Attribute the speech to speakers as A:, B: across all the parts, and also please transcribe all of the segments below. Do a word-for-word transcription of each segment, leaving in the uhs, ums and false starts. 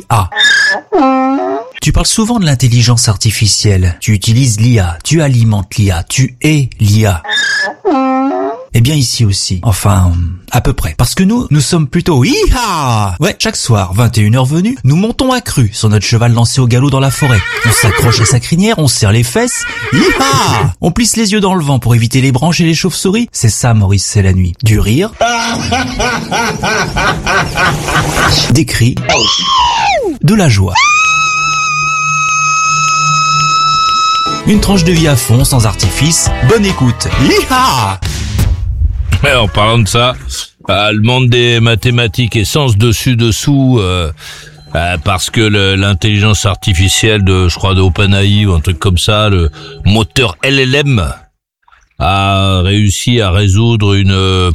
A: A. Tu parles souvent de l'intelligence artificielle. Tu utilises l'I A, tu alimentes l'I A, tu es l'I A. Eh bien ici aussi, enfin, à peu près. Parce que nous, nous sommes plutôt I-ha! Ouais, chaque soir, vingt et une heures venue, nous montons à cru sur notre cheval lancé au galop dans la forêt. On s'accroche à sa crinière, on serre les fesses, I-ha! On plisse les yeux dans le vent pour éviter les branches et les chauves-souris. C'est ça, Maurice, c'est la nuit. Du rire, des cris, de la joie. Une tranche de vie à fond, sans artifice. Bonne écoute. Hi-ha!
B: Ouais, en parlant de ça, euh, le monde des mathématiques est sens dessus-dessous, euh, euh, parce que le, l'intelligence artificielle de, je crois, de OpenAI ou un truc comme ça, le moteur L L M, a réussi à résoudre une euh,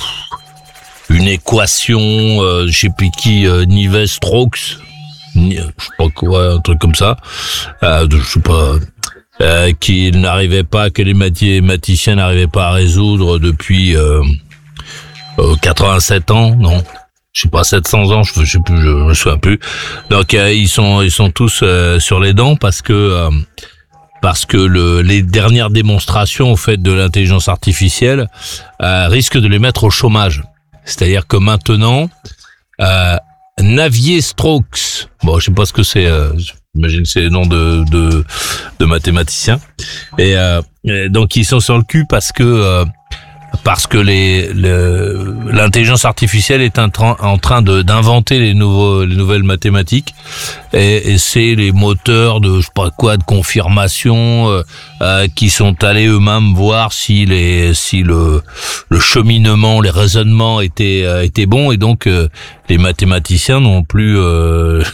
B: une équation, euh, je sais plus qui, euh, Navier-Stokes, je sais pas quoi, un truc comme ça, euh, je sais pas. Euh, qu'il n'arrivait pas, que les mathématiciens n'arrivaient pas à résoudre depuis euh, euh, quatre-vingt-sept ans, non, je sais pas, sept cents ans, je, je sais plus, je me souviens plus. Donc euh, ils sont ils sont tous euh, sur les dents parce que euh, parce que le, les dernières démonstrations au fait de l'intelligence artificielle euh, risquent de les mettre au chômage. C'est-à-dire que maintenant, euh, Navier-Stokes, bon, je sais pas ce que c'est. Euh, J'imagine que c'est le nom de de, de mathématiciens. Et, euh, et donc ils sont sur le cul parce que euh, parce que les le, l'intelligence artificielle est en train en train de d'inventer les nouveaux les nouvelles mathématiques et, et c'est les moteurs de je sais pas quoi de confirmation euh, euh, qui sont allés eux-mêmes voir si les si le le cheminement, les raisonnements étaient euh, étaient bons et donc euh, les mathématiciens n'ont plus euh,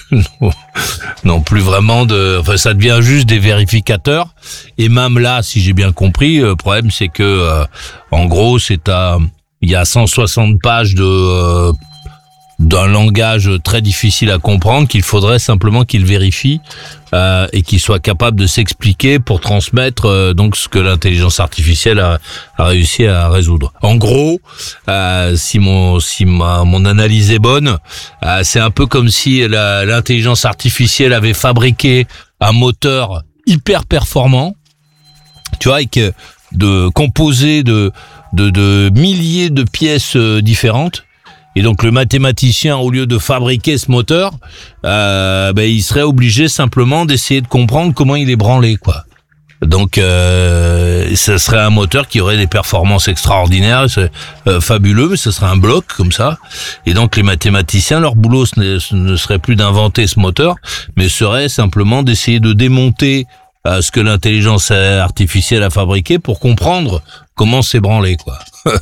B: n'ont plus vraiment de enfin ça devient juste des vérificateurs et même là si j'ai bien compris le problème c'est que euh, en gros c'est à il y a cent soixante pages de euh, d'un langage très difficile à comprendre qu'il faudrait simplement qu'il vérifie euh, et qu'il soit capable de s'expliquer pour transmettre euh, donc ce que l'intelligence artificielle a, a réussi à résoudre. En gros, euh, si mon si ma mon analyse est bonne, euh, c'est un peu comme si la, l'intelligence artificielle avait fabriqué un moteur hyper performant, tu vois, et que de composé de de de milliers de pièces euh, différentes. Et donc le mathématicien, au lieu de fabriquer ce moteur, euh, ben il serait obligé simplement d'essayer de comprendre comment il est branlé, quoi. Donc euh, ce serait un moteur qui aurait des performances extraordinaires, c'est euh, fabuleux, mais ce serait un bloc comme ça. Et donc les mathématiciens, leur boulot ce ne, ce ne serait plus d'inventer ce moteur, mais serait simplement d'essayer de démonter euh, ce que l'intelligence artificielle a fabriqué pour comprendre comment c'est branlé, quoi.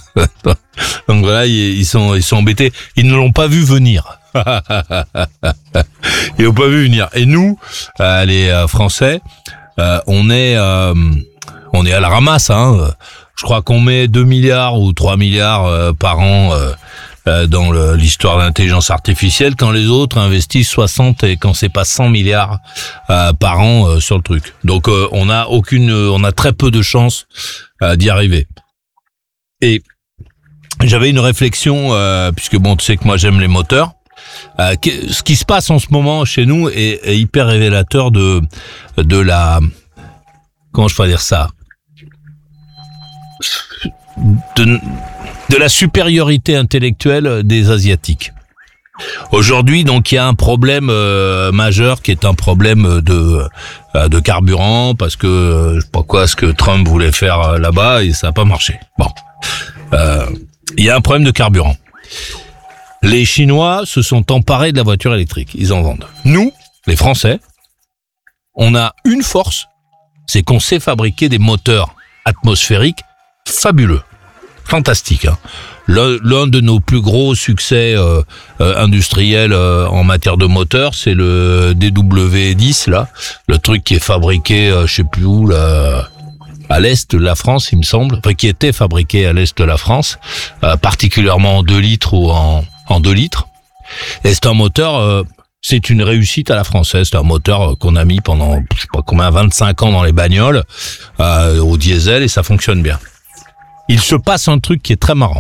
B: Donc voilà, ils sont ils sont embêtés. Ils ne l'ont pas vu venir. Ils l'ont pas vu venir. Et nous, euh, les euh, Français, euh, on est euh, on est à la ramasse. Hein. Je crois qu'on met deux milliards ou trois milliards euh, par an euh, euh, dans le, l'histoire de l'intelligence artificielle, quand les autres investissent soixante et quand c'est pas cent milliards euh, par an euh, sur le truc. Donc euh, on a aucune, on a très peu de chances euh, d'y arriver. Et j'avais une réflexion, euh, puisque bon, tu sais que moi j'aime les moteurs. Euh, que, ce qui se passe en ce moment chez nous est, est hyper révélateur de de la comment je pourrais dire ça de de la supériorité intellectuelle des Asiatiques. Aujourd'hui, donc, il y a un problème euh, majeur qui est un problème de euh, de carburant parce que euh, je sais pas quoi ce que Trump voulait faire euh, là-bas et ça n'a pas marché. Bon, euh, il y a un problème de carburant. Les Chinois se sont emparés de la voiture électrique, ils en vendent. Nous, les Français, on a une force, c'est qu'on sait fabriquer des moteurs atmosphériques fabuleux, fantastiques. Hein. L'un, l'un de nos plus gros succès euh, euh, industriels euh, en matière de moteur, c'est le D W dix là, le truc qui est fabriqué, euh, je sais plus où là, à l'est de la France, il me semble, enfin qui était fabriqué à l'est de la France, euh, particulièrement en deux litres ou en en deux litres. Et c'est un moteur, euh, c'est une réussite à la française. C'est un moteur euh, qu'on a mis pendant je sais pas combien, vingt-cinq ans dans les bagnoles euh, au diesel et ça fonctionne bien. Il se passe un truc qui est très marrant.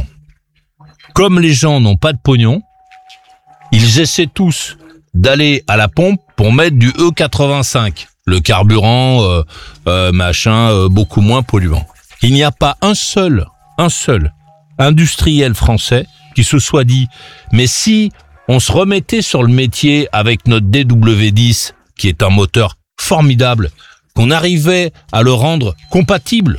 B: Comme les gens n'ont pas de pognon, ils essaient tous d'aller à la pompe pour mettre du E quatre-vingt-cinq, le carburant euh, euh, machin euh, beaucoup moins polluant. Il n'y a pas un seul, un seul industriel français qui se soit dit, mais si on se remettait sur le métier avec notre D W dix, qui est un moteur formidable, qu'on arrivait à le rendre compatible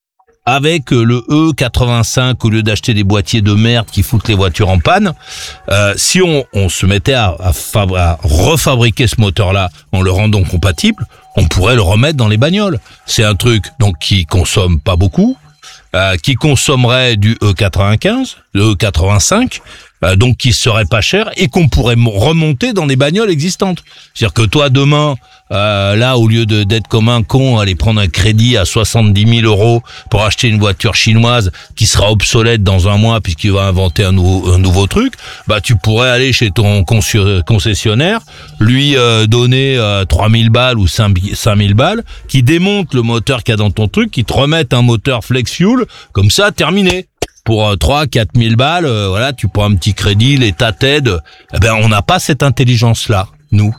B: avec le E quatre-vingt-cinq au lieu d'acheter des boîtiers de merde qui foutent les voitures en panne, euh, si on, on se mettait à, à, fab- à refabriquer ce moteur-là en le rendant compatible, on pourrait le remettre dans les bagnoles. C'est un truc donc qui consomme pas beaucoup, euh, qui consommerait du E quatre-vingt-quinze, le E quatre-vingt-cinq, euh, donc qui serait pas cher et qu'on pourrait remonter dans les bagnoles existantes. C'est-à-dire que toi demain, Euh, là, au lieu de d'être comme un con, aller prendre un crédit à soixante-dix mille euros pour acheter une voiture chinoise qui sera obsolète dans un mois puisqu'il va inventer un nouveau, un nouveau truc, bah tu pourrais aller chez ton concessionnaire, lui euh, donner euh, trois mille balles ou cinq mille balles, qui démonte le moteur qu'il y a dans ton truc, qui te remette un moteur flex fuel, comme ça, terminé. Pour euh, trois, quatre mille balles, euh, voilà, tu prends un petit crédit, l'État t'aide. Eh ben, on n'a pas cette intelligence-là, nous.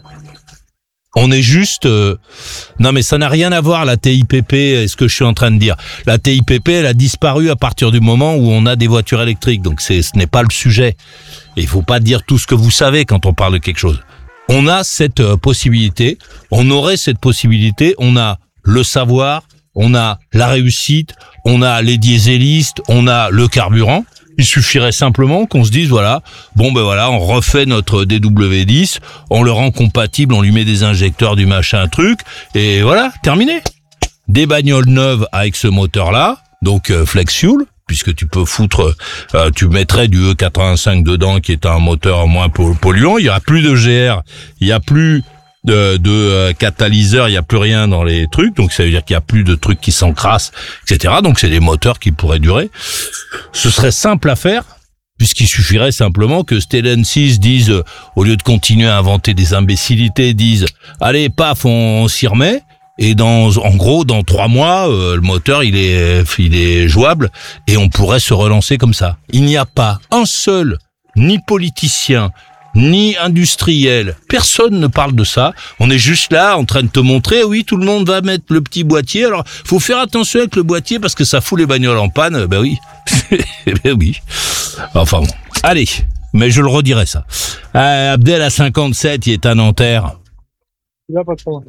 B: On est juste... Euh... Non, mais ça n'a rien à voir, la T I P P, est ce que je suis en train de dire. La T I P P, elle a disparu à partir du moment où on a des voitures électriques. Donc, c'est, ce n'est pas le sujet. Et il faut pas dire tout ce que vous savez quand on parle de quelque chose. On a cette euh, possibilité. On aurait cette possibilité. On a le savoir. On a la réussite. On a les dieselistes. On a le carburant. Il suffirait simplement qu'on se dise, voilà, bon ben voilà, on refait notre D W dix, on le rend compatible, on lui met des injecteurs, du machin, truc, et voilà, terminé. Des bagnoles neuves avec ce moteur-là, donc euh, flex fuel, puisque tu peux foutre, euh, tu mettrais du E quatre-vingt-cinq dedans, qui est un moteur moins polluant, il y aura plus de G R, il y a plus de, de euh, catalyseur, il y a plus rien dans les trucs, donc ça veut dire qu'il y a plus de trucs qui s'encrassent, et cetera. Donc c'est des moteurs qui pourraient durer. Ce serait simple à faire, puisqu'il suffirait simplement que Stellantis dise, euh, au lieu de continuer à inventer des imbécilités, dise, allez, paf, on, on s'y remet. Et dans, en gros, dans trois mois, euh, le moteur, il est, il est jouable, et on pourrait se relancer comme ça. Il n'y a pas un seul, ni politicien, ni industriel. Personne ne parle de ça. On est juste là en train de te montrer, oui, tout le monde va mettre le petit boîtier. Alors, faut faire attention avec le boîtier parce que ça fout les bagnoles en panne. Ben oui. ben oui. Enfin bon. Allez. Mais je le redirai ça. Euh, Abdel à cinquante-sept, il est à Nanterre.
C: Il a pas trop.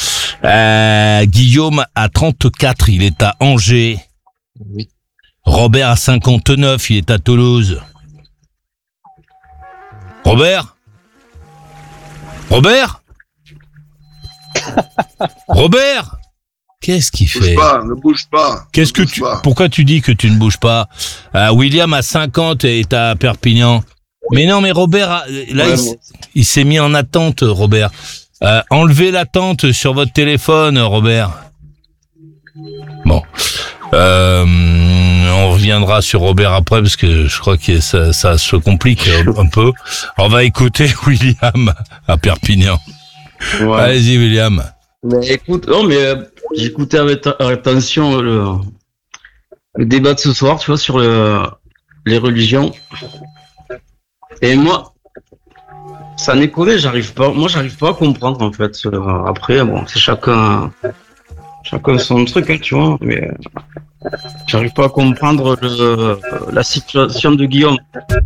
B: Euh, Guillaume à trente-quatre, il est à Angers.
D: Oui.
B: Robert à cinquante-neuf, il est à Toulouse. Robert Robert Robert Qu'est-ce qu'il fait?
E: Ne bouge pas, ne bouge pas.
B: Qu'est-ce que tu pas. Pourquoi tu dis que tu ne bouges pas? euh, William à cinquante est à Perpignan. Mais non, mais Robert, là, ouais, il, bon. il s'est mis en attente, Robert. Euh, enlevez l'attente sur votre téléphone, Robert. Bon. Euh, on reviendra sur Robert après parce que je crois que ça, ça se complique un peu. On va écouter William à Perpignan. Ouais. Allez-y, William.
D: Mais écoute, non, mais euh, j'écoutais avec attention le, le débat de ce soir, tu vois, sur le, les religions. Et moi, ça n'est collé, j'arrive pas, moi, j'arrive pas à comprendre, en fait. Après, bon, c'est chacun, chacun son truc, hein, tu vois, mais j'arrive pas à comprendre le, la situation de Guillaume.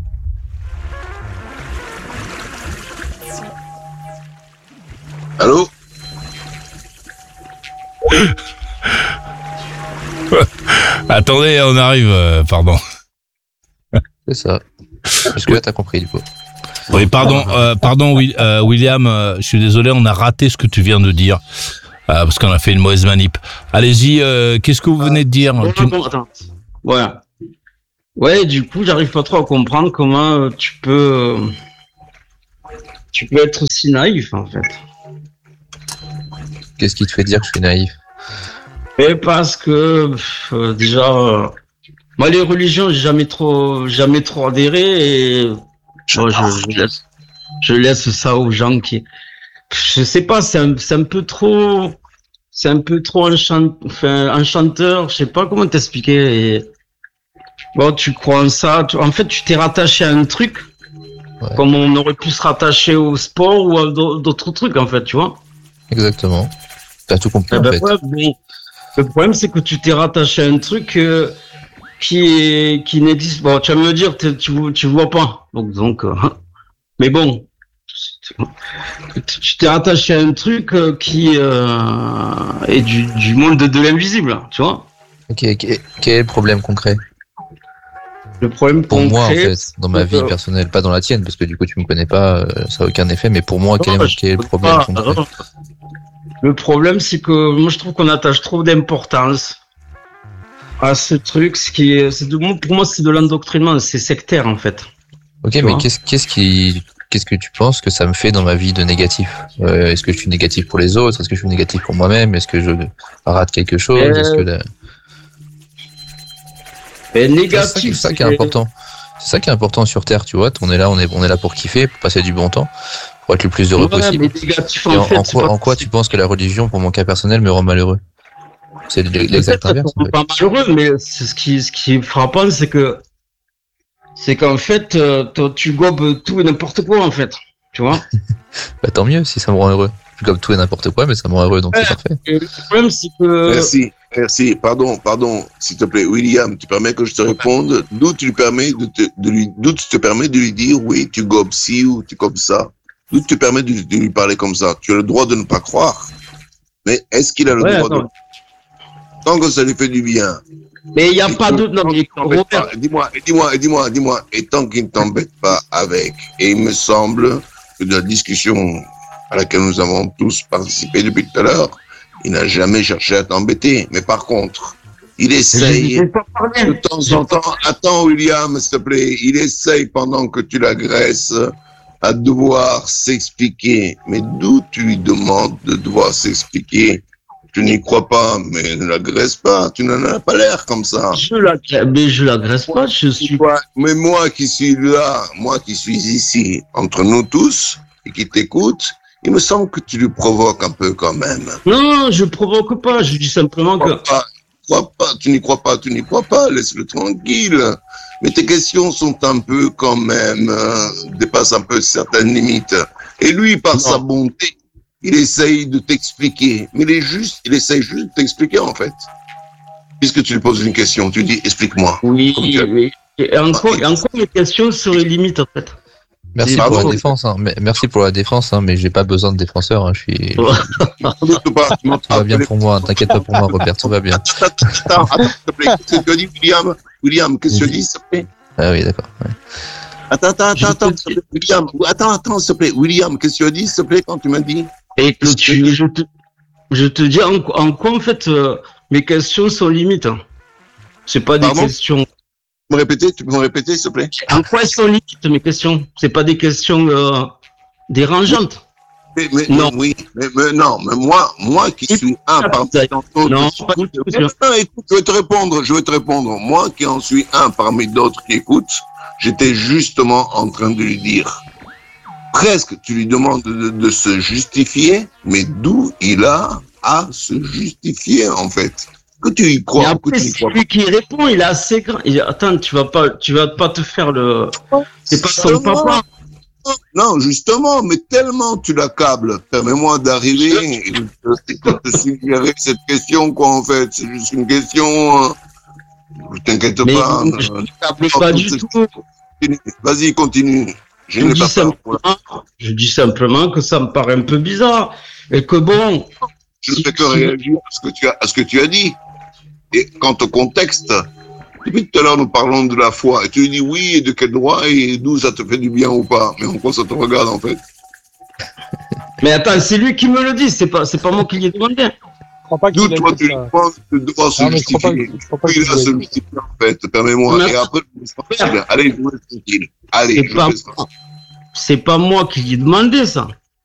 E: Allô?
B: Attendez, on arrive, euh, pardon.
F: C'est ça. Parce que là, t'as compris, du coup.
B: Oui, pardon, euh, pardon, oui, euh, William, euh, je suis désolé, on a raté ce que tu viens de dire. Euh, parce qu'on a fait une mauvaise manip. Allez-y, euh, qu'est-ce que vous venez de dire?
D: Bon,
B: tu...
D: bon, attends. Ouais. Ouais, du coup, j'arrive pas trop à comprendre comment euh, tu peux... Euh, tu peux être aussi naïf, en fait.
F: Qu'est-ce qui te fait dire que je suis naïf?
D: Et parce que, euh, déjà... Euh, moi, les religions, j'ai jamais trop, jamais trop adhéré et... Moi, je, je, laisse, je laisse ça aux gens qui... Je sais pas, c'est un, c'est un peu trop... C'est un peu trop enchant, enfin, enchanteur, je sais pas comment t'expliquer. Et... Bon, tu crois en ça, tu, en fait, tu t'es rattaché à un truc
F: Ouais.
D: Comme on aurait pu se rattacher au sport ou à d'autres trucs, en fait, tu vois.
F: Exactement. T'as tout compris,
D: Eh
F: en
D: ben,
F: fait.
D: ouais, bon, le problème, c'est que tu t'es rattaché à un truc euh, qui est qui n'existe. Bon, tu vas me dire, tu tu tu vois pas. Donc donc, euh, mais bon, tu t'es rattaché à un truc euh, qui euh, est du du monde de, de l'invisible, tu vois.
F: Ok, quel quel est le problème concret?
D: Le problème
F: Pour moi, en
D: concret,
F: fait, dans ma vie
D: euh,
F: personnelle, pas dans la tienne, parce que du coup, tu me connais pas, euh, ça a aucun effet, mais pour moi, quel
D: non,
F: est,
D: je
F: quel est le
D: peux
F: problème
D: pas,
F: concret?
D: non. Le problème, c'est que moi, je trouve qu'on attache trop d'importance à ce truc, ce qui est, c'est de, pour moi, c'est de l'endoctrinement, c'est sectaire, en fait.
F: Ok,
D: Tu
F: mais
D: vois.
F: qu'est-ce, qu'est-ce qui, qu'est-ce que tu penses que ça me fait dans ma vie de négatif? Euh, est-ce que je suis négatif pour les autres? Est-ce que je suis négatif pour moi-même? Est-ce que je rate quelque chose?
D: Euh,
F: Est-ce que la...
D: Et
F: C'est ça,
D: négatif,
F: c'est ça qui est important. C'est ça qui est important sur Terre, tu vois. On est là, on est, on est là pour kiffer, pour passer du bon temps, pour être le plus heureux
D: Ouais,
F: possible.
D: mais négatif,
F: Et
D: en
F: en,
D: fait,
F: en
D: c'est
F: quoi,
D: pas-
F: en quoi tu penses que la religion, pour mon cas personnel, me rend malheureux? C'est l'exact
D: peut-être ça te
F: inverse, en
D: rend
F: fait.
D: pas malheureux, mais c'est ce qui, ce qui est frappant, c'est que, c'est qu'en fait, euh, toi, tu gobes tout et n'importe quoi, en fait. Tu vois.
F: Bah, tant mieux si ça me rend heureux. Je suis comme tout et n'importe quoi, mais ça me rend heureux, donc
D: Ouais.
F: c'est parfait.
D: Et le problème, c'est que.
E: Merci, merci. Pardon, pardon, s'il te plaît, William, tu permets que je te réponde. D'où tu permets de te, de lui, d'où tu te permets de lui dire oui, tu gobes ci ou tu gobes ça. D'où tu te permets de, de lui parler comme ça. Tu as le droit de ne pas croire. Mais est-ce qu'il a le
D: Ouais,
E: droit
D: attends.
E: de, tant que ça lui fait du bien.
D: Mais il n'y a
E: Et
D: pas
E: que-
D: de. Non, mais
E: t'embête
D: Robert,
E: pas. Dis-moi, dis-moi, dis-moi, dis-moi. Et tant qu'il ne t'embête pas avec, et il me semble que de la discussion à laquelle nous avons tous participé depuis tout à l'heure, il n'a jamais cherché à t'embêter. Mais par contre, il essaye
D: j'ai pas parlé.
E: de temps en temps. Attends, William, s'il te plaît. Il essaye pendant que tu l'agresses à devoir s'expliquer. Mais d'où tu lui demandes de devoir s'expliquer? Tu n'y crois pas, mais ne l'agresse pas. Tu n'en as pas l'air comme ça.
D: Je l'agresse, mais je l'agresse pas, je suis.
E: Toi, mais moi qui suis là, moi qui suis ici, entre nous tous, et qui t'écoute, il me semble que tu lui provoques un peu quand même.
D: Non, je provoque pas, je dis simplement
E: Tu
D: que.
E: crois pas, tu crois pas, tu n'y crois pas, tu n'y crois pas, laisse-le tranquille. Mais tes questions sont un peu quand même, euh, dépassent un peu certaines limites. Et lui, par
D: Non.
E: sa bonté, il essaye de t'expliquer. Mais il est juste, il essaye juste de t'expliquer en fait. Puisque tu lui poses une question, tu dis explique-moi.
D: Oui,
E: Comme tu as-
D: oui. Et encore, et encore, mes questions seraient limites, en fait.
F: Merci
E: Pardon.
F: pour la défense, hein. Mais- Merci pour la défense, hein, mais j'ai pas besoin de défenseur, hein. Je suis,
E: Sans doute pas, tu m'as
F: tout va bien
E: appelé-
F: pour moi, hein. T'inquiète pas pour moi, Robert, tout va bien.
E: Attends, attends, s'il te plaît. Qu'est-ce que tu as dit, William? William, qu'est-ce que tu as dit, s'il te plaît?
F: Ah oui, d'accord. Ouais.
E: Attends, attends,
D: Je
E: attends,
D: te
E: s'il te plaît, William. Attends, attends, s'il te plaît. William, qu'est-ce que tu as dit, s'il te plaît, quand tu m'as dit?
D: Et que tu, je te, je te dis en, en quoi, en fait, euh, mes questions sont limites. hein. C'est pas des
E: Pardon
D: questions.
E: Tu peux me répéter, tu peux me répéter, s'il te plaît?
D: En quoi elles sont limites, mes questions? C'est pas des questions euh, dérangeantes.
E: Mais, mais-
D: Non.
E: Oui, mais, mais non, mais moi, moi qui
D: Et
E: suis un parmi
D: Non,
E: d'autres.
D: pas
E: Écoute,
D: du tout,
E: non, non, écoute, je vais te répondre, je vais te répondre. Moi qui en suis un parmi d'autres qui écoutent, j'étais justement en train de lui dire, presque, tu lui demandes de, de se justifier, mais d'où il a à se justifier, en fait? Que tu y
D: Et
E: crois, que
D: après,
E: tu y
D: c'est
E: crois
D: lui qui répond, il est assez grand. Il dit, attends, tu vas pas, tu vas pas te faire le. C'est pas son
E: Justement.
D: papa.
E: Non, justement, mais tellement tu l'accables. Permets-moi d'arriver et de de te suggérer cette question, quoi, en fait. C'est juste une question. euh, T'inquiète
D: Mais
E: pas.
D: je
E: euh,
D: ne table pas du tout.
E: continue. Vas-y, continue. Je
D: Je
E: n'ai
D: dis,
E: pas peur.
D: simplement, je dis simplement que ça me paraît un peu bizarre. Et que bon,
E: Je ne fais que réagir à ce que tu as, à ce que tu as dit. Et quant au contexte, depuis tout à l'heure, nous parlons de la foi. Et tu dis oui, et de quel droit, et d'où ça te fait du bien ou pas. Mais en quoi ça te regarde, en fait?
D: mais attends, c'est lui qui me le dit, c'est pas, c'est pas moi qui lui ai demandé.
C: Je crois pas
E: D'où
C: qu'il a
E: toi,
C: dit
E: tu lui
C: ça.
E: penses de devoir se
C: Non, mais je crois pas,
E: justifier.
C: je crois pas
E: Oui,
C: qu'il
E: il
C: a
E: a se
C: dit.
E: justifier, en fait. Permets-moi.
D: Non.
E: Et après, je laisse tranquille. Allez, je vous laisse tranquille. Allez,
D: C'est
E: je
D: pas,
E: fais ça.
D: c'est pas moi qui lui ai demandé ça.